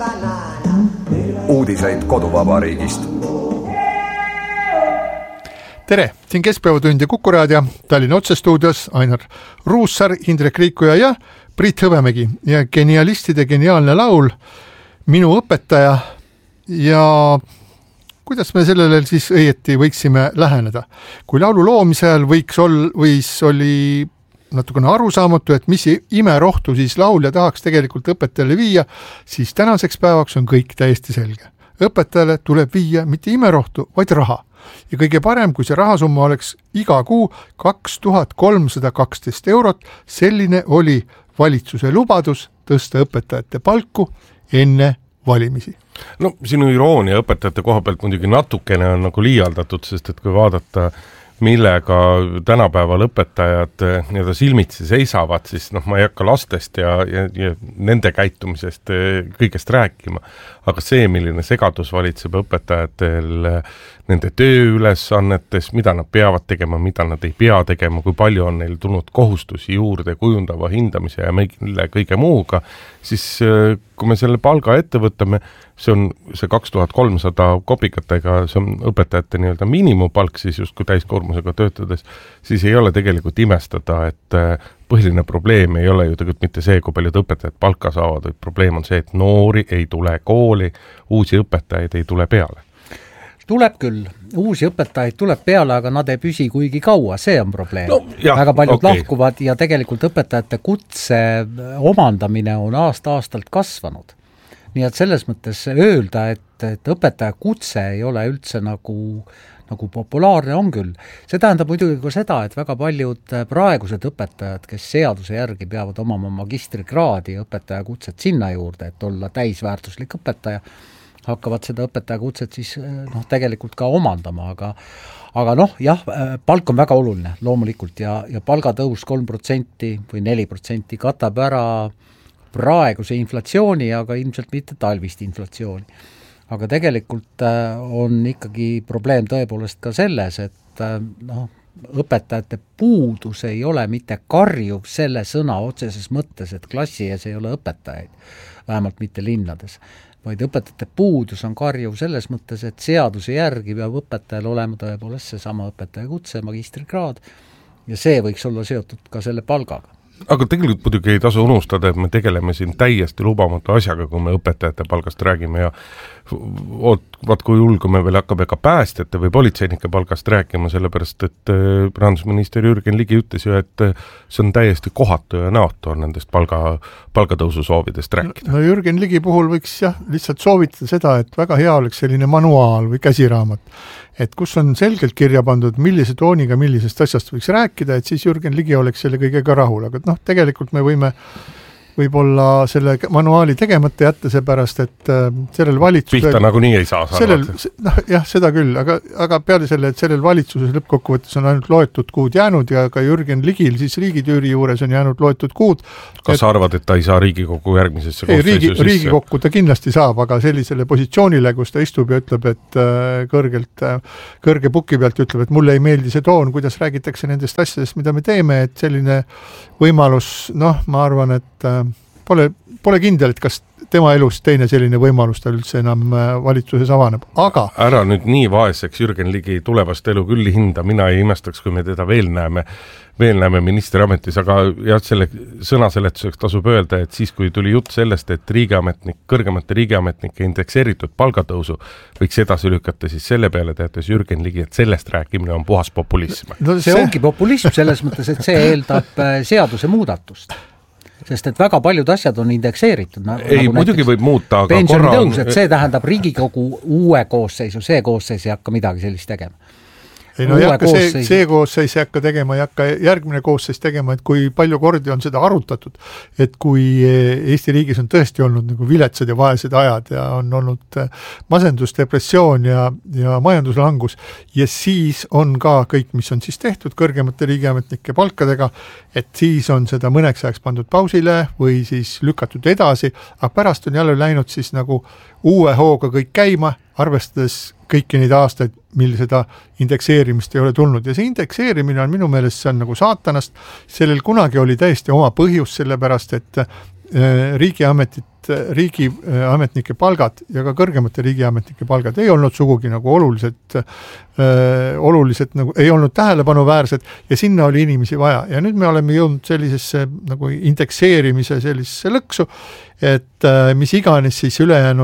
Uudiseid koduvabariigist. Tere, siin Keskpäevatund ja Kuku Raadio, Tallinna otsestuudios Ainar Ruussaar, Indrek Riikuja ja Priit Hõbemägi ja genialistide geniaalne laul Minu õpetaja. Ja kuidas me sellele siis õieti võiksime läheneda? Kui laulu loomise ajal oli natukene arusaamatu, et mis imerohtu siis laulja tahaks tegelikult õpetajale viia, siis tänaseks päevaks on kõik täiesti selge. Õpetajale tuleb viia mitte imerohtu, vaid raha. Ja kõige parem, kui see rahasumma oleks iga kuu 2312 €, selline oli valitsuse lubadus tõsta õpetajate palku enne valimisi. No sinu iroonia õpetajate koha pealt muidugi natukene on nagu liialdatud, sest et kui vaadata, millega tänapäeval õpetajad nii-öelda silmitsi seisavad, siis ma ei hakka lastest ja nende käitumisest kõigest rääkima. Aga see, milline segadus valitseb õpetajatel nende tööülesannetes, mida nad peavad tegema, mida nad ei pea tegema, kui palju on neil tulnud kohustusi juurde kujundava hindamise ja mille kõige muuga, siis kui me selle palga ette võtame, see on see 2300 kopikatega, see on õpetajate nii-öelda miinimumpalk, siis justkui täiskoormusega töötades, siis ei ole tegelikult imestada, et põhiline probleem ei ole ju tegelikult mitte see, kui paljud õpetajad palka saavad, vaid probleem on see, et noori ei tule kooli, uusi õpetajaid ei tule peale. Tuleb küll, uusi õpetajaid tuleb peale, aga nad ei püsi kuigi kaua, see on probleem. No, jah, väga paljud lahkuvad ja tegelikult õpetajate kutse omandamine on aasta-aastalt kasvanud. Nii et selles mõttes öelda, et õpetaja kutse ei ole üldse nagu populaarne on küll. See tähendab muidugi ka seda, et väga paljud praegused õpetajad, kes seaduse järgi peavad omama magistrikraadi ja õpetaja kutset sinna juurde, et olla täisväärtuslik õpetaja, hakkavad seda õpetaja kutset siis tegelikult ka omandama, aga jah, palk on väga oluline loomulikult ja palgatõus 3% või 4% katab ära praeguse inflatsiooni, aga ilmselt mitte talvist inflatsiooni. Aga tegelikult on ikkagi probleem tõepoolest ka selles, et õpetajate puudus ei ole mitte karjuv selle sõna otseses mõttes, et klassi ees ei ole õpetajaid, vähemalt mitte linnades, vaid õpetajate puudus on karjuv selles mõttes, et seaduse järgi peab õpetajal olema tõepoolest seesama õpetaja kutse, magistrikraad ja see võiks olla seotud ka selle palgaga. Aga tegelikult muidugi ei tasu unustada, et me tegeleme siin täiesti lubamatu asjaga, kui me õpetajate palgast räägime ja vaat kui julgu me veel hakkab ega päästjate või politseinike palgast rääkima, sellepärast et rahandusminister Jürgen Ligi ütles ju, et see on täiesti kohatu ja näotu on nendest palgatõusu soovidest rääkida. No Jürgen Ligi puhul võiks lihtsalt soovitada seda, et väga hea oleks selline manuaal või käsiraamat, et kus on selgelt kirja pandud, millise tooniga millisest asjast võiks rääkida, et siis Jürgen Ligi oleks selle kõigega rahul, aga tegelikult me võime võib-olla selle manuaali tegemata jätta seepärast, et sellel valitsusel... Pihta nagu nii ei saa jah, seda küll, aga peale selle, et sellel valitsuses lõppkokkuvõttes on ainult loetud kuud jäänud ja ka Jürgen Ligil siis riigitüüri juures on jäänud loetud kuud. Kas sa arvad, et ta ei saa Riigikogu järgmisesse koosseisu sisse? Riigikokku ta kindlasti saab, aga sellisele positsioonile, kus ta istub ja ütleb, et kõrge puki pealt ütleb, et mulle ei meeldi see toon, kuidas räägitakse nendest asjadest, mida me teeme, et selline võimalus, ma arvan, et pole kindel, et kas tema elus teine selline võimalus ta üldse enam valitsuses avaneb, aga... Ära nüüd nii vaeseks Jürgen Ligi tulevast elu küll hinda, mina ei imestaks, kui me teda veel näeme ministriametis, aga selle sõnaseletuseks tasub öelda, et siis kui tuli jutt sellest, et kõrgemate riigiametnike indekseeritud palgatõusu võiks edasi lükata, siis selle peale teatas Jürgen Ligi, et sellest rääkimine on puhas populism. No see ongi populism selles mõttes, et see eeldab seaduse muudatust. Sest et väga paljud asjad on indekseeritud. Ei, muidugi võib muuta, aga pensionitõus, et see tähendab Riigikogu uue koosseisu, see koosseis ei hakka midagi sellist tegema. Ei no see koosseis ei hakka tegema, ei hakka järgmine koosseis tegema, et kui palju kordi on seda arutatud, et kui Eesti riigis on tõesti olnud nagu viletsad ja vaesed ajad ja on olnud masendus, depressioon ja majanduslangus ja siis on ka kõik, mis on siis tehtud kõrgemate riigiametnike palkadega, et siis on seda mõneks ajaks pandud pausile või siis lükatud edasi, aga pärast on jälle läinud siis nagu uue hooga kõik käima, arvestades kõiki neid aastaid, mil seda indekseerimist ei ole tulnud. Ja see indekseerimine on minu meelest, see on nagu saatanast. Sellel kunagi oli täiesti oma põhjus, sellepärast, et riigiametid riigiametnike palgad ja ka kõrgemate riigiametnike palgad ei olnud sugugi nagu oluliselt nagu ei olnud tähelepanuväärsed ja sinna oli inimesi vaja. Ja nüüd me oleme jõudnud sellisesse nagu indekseerimise sellisesse lõksu, et mis iganes siis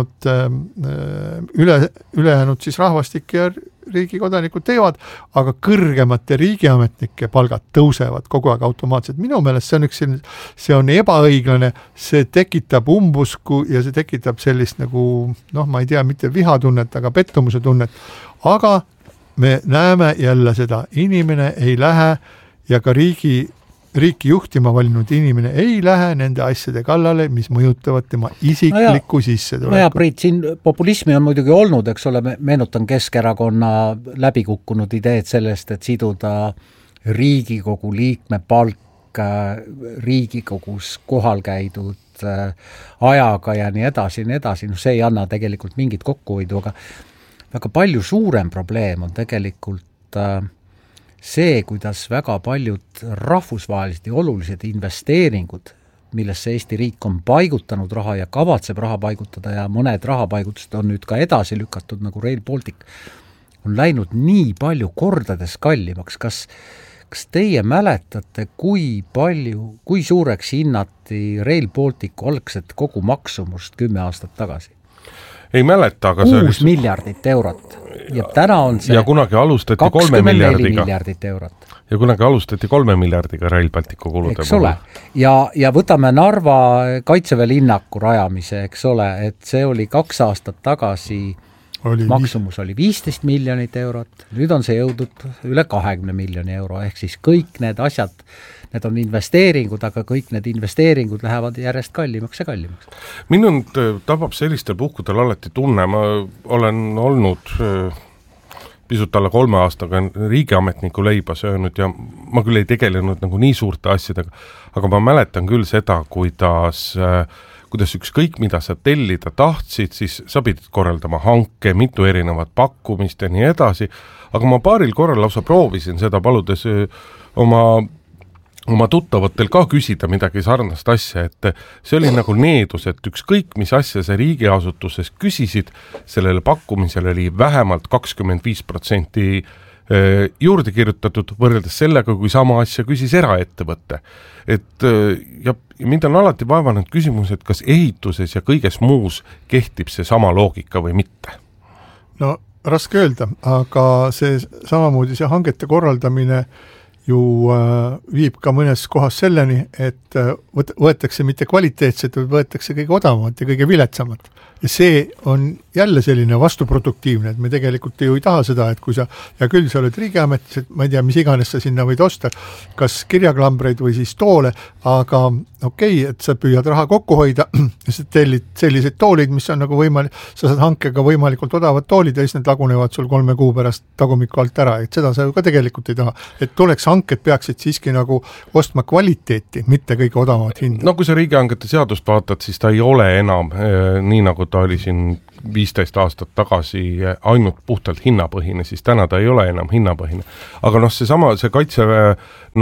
ülejäänud siis rahvastik ja riigikodanikud teevad, aga kõrgemate riigiametnike palgad tõusevad kogu aeg automaatselt. Minu meelest see on ebaõiglane, see tekitab umbusku ja see tekitab sellist nagu, ma ei tea, mitte vihatunnet, aga pettumuse tunnet. Aga me näeme jälle seda, inimene ei lähe ja ka riiki juhtima valinud inimene ei lähe nende asjade kallale, mis mõjutavad tema isiklikku sissetulekut. No ja Priit, siin populismi on muidugi olnud, eks ole, meenutan Keskerakonna läbikukkunud ideed sellest, et siduda Riigikogu liikme palk Riigikogus kohal käidud ajaga ja nii edasi, see ei anna tegelikult mingit kokkuhoidu, aga väga palju suurem probleem on tegelikult see, kuidas väga paljud rahvusvahelised ja olulised investeeringud, millesse Eesti riik on paigutanud raha ja kavatseb raha paigutada ja mõned rahapaigutused on nüüd ka edasi lükatud, nagu Rail Baltic, on läinud nii palju kordades kallimaks. Kas teie mäletate, kui suureks hinnati Rail Balticu algset kogu maksumust 10 aastat tagasi? Ei mäleta, aga 6 miljardit eurot. Ja täna on see ja kunagi alustati 3 miljardiga. Miljardit eurot. Ja kunagi alustati 3 miljardiga Rail Balticu kulude. Eks ole. Ja võtame Narva Kaitseväe linnaku rajamise, eks ole, et see oli 2 aastat tagasi maksumus oli 15 miljonit eurot, nüüd on see jõudnud üle 20 miljoni euro, ehk siis kõik need asjad, need on investeeringud, aga kõik need investeeringud lähevad järjest kallimaks ja kallimaks. Minund tabab sellistel puhkudel alati tunne, ma olen olnud pisut alla 3 aastaga riigiametniku leiba söönud ja ma küll ei tegelenud nagu nii suurte asjadega, aga ma mäletan küll seda, kuidas ükskõik mida sa tellida tahtsid, siis sa pidid korraldama hanke, mitu erinevat pakkumist ja nii edasi, aga ma paaril korral lausa proovisin seda paludes oma tuttavatel ka küsida midagi sarnast asja, et see oli nagu needus, et ükskõik mis asja sa riigiasutuses küsisid, sellele pakkumisele oli vähemalt 25% juurde kirjutatud võrreldes sellega, kui sama asja küsis eraettevõtte. Ja mind on alati vaevanud küsimus, et kas ehituses ja kõiges muus kehtib see sama loogika või mitte? No raske öelda, aga see samamoodi see hangete korraldamine ju viib ka mõnes kohas selleni, et võetakse mitte kvaliteetset, vaid võetakse kõige odavamat ja kõige viletsamat. Ja see on jälle selline vastuproduktiivne, et me tegelikult ju ei taha seda, et kui sa, ja küll sa oled riigiametis, et ma ei tea, mis iganes sa sinna võid osta, kas kirjaklambreid või siis toole, aga okei, et sa püüad raha kokku hoida, ja sa tellid sellised toolid, mis on nagu sa saad hankega võimalikult odavad toolid ja siis need lagunevad sul 3 kuu pärast tagumiku alt ära, et seda sa ju ka tegelikult ei taha. Et tuleks hanked peaksid siiski nagu ostma kvaliteeti, mitte kõige odavamat hinda. No kui sa riigihangete seadust vaatad, siis ta ei ole enam nii nagu ta oli siin 15 aastat tagasi ainult puhtalt hinnapõhine, siis täna ta ei ole enam hinnapõhine. Aga see Kaitseväe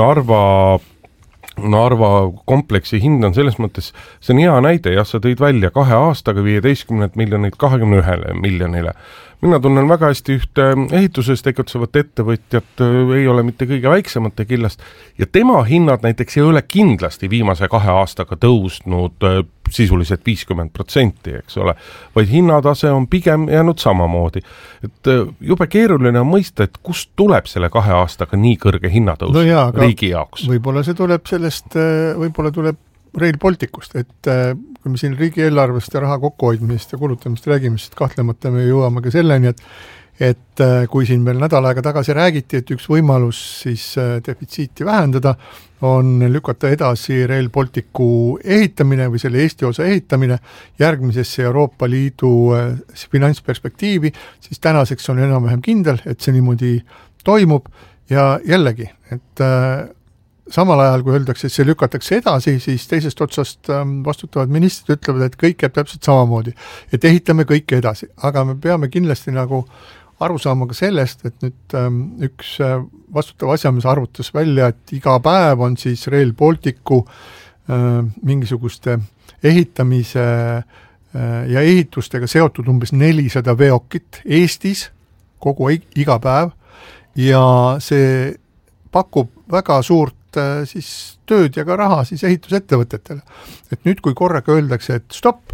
Narva kompleksi hind on selles mõttes, see on hea näide, sa tõid välja 2 aastaga 15 miljonit 21 miljonile. Mina tunnen väga hästi ühte ehituses tegutsevat ettevõtjat, ei ole mitte kõige väiksemate killast ja tema hinnad näiteks ei ole kindlasti viimase 2 aastaga tõusnud sisuliselt 50%, eks ole, vaid hinnatase on pigem jäänud samamoodi. Et jube keeruline on mõista, et kust tuleb selle 2 aastaga nii kõrge hinnatõus riigi jaoks? Võib-olla see tuleb sellest, võib-olla tuleb Rail Balticust, et kui me siin riigieelarvest ja raha kokkuhoidmisest ja kulutamist räägime, siis kahtlemata me jõuame ka selleni, et kui siin meil nädal aega tagasi räägiti, et üks võimalus siis defitsiiti vähendada, on lükata edasi Rail Balticu ehitamine või selle Eesti osa ehitamine järgmisesse Euroopa Liidu finantsperspektiivi, siis tänaseks on enam-vähem kindel, et see niimoodi toimub ja jällegi, et samal ajal, kui öeldakse, et see lükatakse edasi, siis teisest otsast vastutavad ministrid ütlevad, et kõik jääb täpselt samamoodi, et ehitame kõike edasi, aga me peame kindlasti nagu aru saama ka sellest, et nüüd üks vastutav asjamees arvutas välja, et iga päev on siis Rail Balticu mingisuguste ehitamise ja ehitustega seotud umbes 400 veokit Eestis iga päev ja see pakub väga suurt siis tööd ja ka raha siis ehitusettevõtetele. Et nüüd, kui korraga öeldakse, et stopp,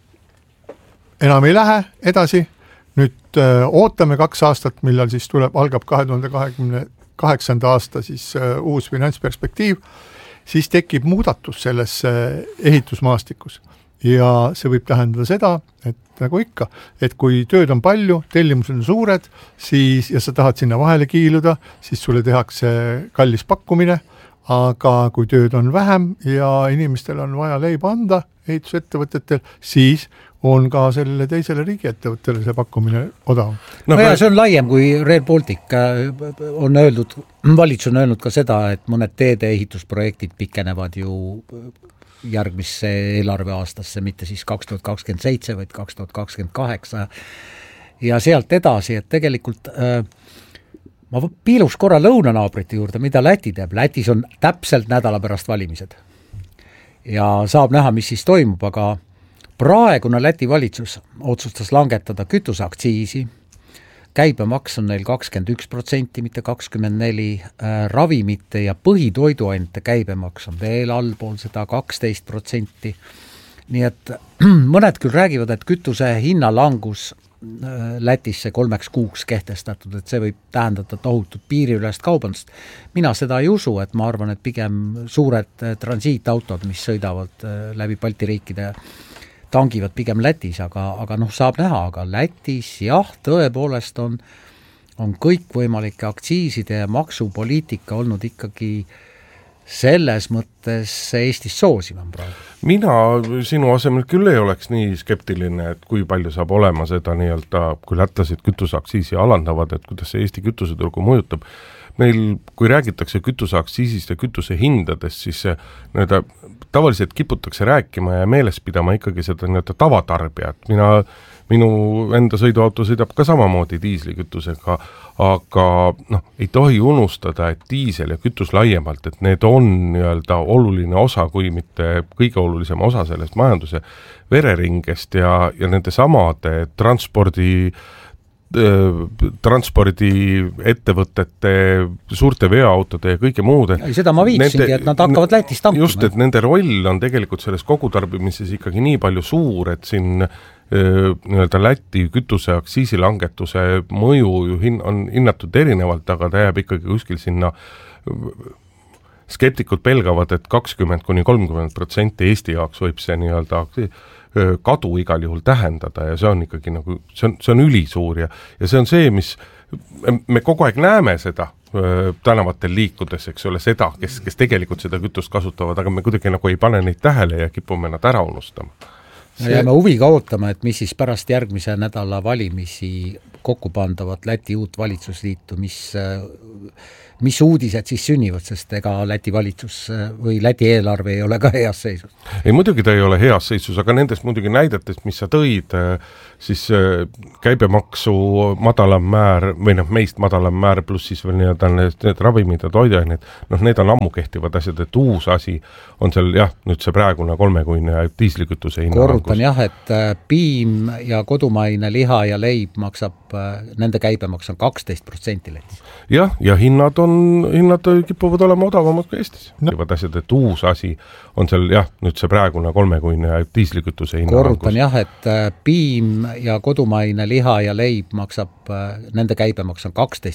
enam ei lähe edasi, nüüd ootame 2 aastat, millal siis algab 2028. aasta siis uus finantsperspektiiv, siis tekib muudatus selles ehitusmaastikus. Ja see võib tähendada seda, et nagu ikka, et kui tööd on palju, tellimused on suured, siis, ja sa tahad sinna vahele kiiluda, siis sulle tehakse kallis pakkumine, aga kui tööd on vähem ja inimestel on vaja leiba anda ehitusettevõtetel, siis on ka sellele teisele riigiettevõttele see pakkumine odav. No ja see on laiem kui Rail Baltic on öeldud, valitsus on öelnud ka seda, et mõned teede ehitusprojektid pikenevad ju järgmisse eelarveaastasse, mitte siis 2027, vaid 2028 ja sealt edasi, et tegelikult ma piiluks korra lõunanaabrite juurde, mida Läti teeb. Lätis on täpselt nädala pärast valimised ja saab näha, mis siis toimub, aga praegune Läti valitsus otsustas langetada kütuseaktsiisi, käibemaks on neil 21%, mitte 24%, ravimite ja põhitoiduainete käibemaks on veel allpool seda 12%. Nii et mõned küll räägivad, et kütuse hinnalangus Lätisse 3 kuuks kehtestatud, et see võib tähendada tohutut piiriülest kaubandust. Mina seda ei usu, et ma arvan, et pigem suured transiitautod, mis sõidavad läbi Balti riikide tangivad pigem Lätis, aga saab näha, aga Lätis jah, tõepoolest on kõikvõimalike aktsiiside ja maksupoliitika olnud ikkagi selles mõttes Eestis soosivam praegu. Mina sinu asemel küll ei oleks nii skeptiline, et kui palju saab olema seda nii-öelda, kui lätlased kütuseaktsiisi alandavad, et kuidas see Eesti kütuseturgu mõjutab. Meil, kui räägitakse kütuseaktsiisist ja kütuse hindadest, siis tavaliselt kiputakse rääkima ja meeles pidama ikkagi seda nii-öelda tavatarbijat. Minu enda sõiduauto sõidab ka samamoodi diislikütusega, aga ei tohi unustada, et diisel ja kütus laiemalt, et need on nii-öelda oluline osa, kui mitte kõige olulisem osa sellest majanduse vereringest ja nende samade transpordiettevõtete, suurte veoautode ja kõige muude. Seda ma viitsingi, et nad hakkavad Lätis tankima. Just, et nende roll on tegelikult selles kogutarbimises ikkagi nii palju suur, et siin nii-öelda Läti kütuseaktsiisi langetuse mõju on hinnatud erinevalt, aga ta jääb ikkagi kuskil sinna. Skeptikud pelgavad, et 20–30% Eesti jaoks võib see nii-öelda kadu igal juhul tähendada ja see on ikkagi nagu, see on ülisuur ja see on see, mis me kogu aeg näeme seda tänavatel liikudes, eks ole, seda, kes tegelikult seda kütust kasutavad, aga me kuidagi nagu ei pane neid tähele ja kipume nad ära unustama. Me jääme huviga ootama, et mis siis pärast järgmise nädala valimisi kokku pandavat Läti uut valitsusliitu, mis uudised siis sünnivad, sest ega Läti valitsus või Läti eelarve ei ole ka heas seisus. Ei, muidugi ta ei ole heas seisus, aga nendest muidugi näidetest, mis sa tõid, siis käibemaksu madalam määr või meist madalam määr pluss siis veel need ravimid ja toiduained, need on ammu kehtivad asjad, et uus asi on seal nüüd see praegune 3-kuine diislikütuse hinnalangus. Korrutan jah, et piim ja kodumaine liha ja leib maksab, nende käibemaks on 12% Lätis. Jah, ja hinnad kipuvad olema odavamad kui Eestis. Asjad, et uus asi on seal nüüd see praegune 3-kuine diislikütuse hinnalangus. Korrutan jah, et piim ja kodumaine liha ja leib maksab, nende käibemaks on 12%